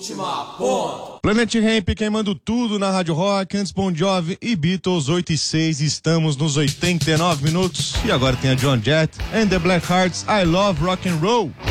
Última ponta. Planet Ramp queimando tudo na Rádio Rock, antes Bon Jovi e Beatles, 8 e 6, estamos nos 89 minutos. E agora tem a Joan Jett and the Blackhearts, I Love Rock and Roll.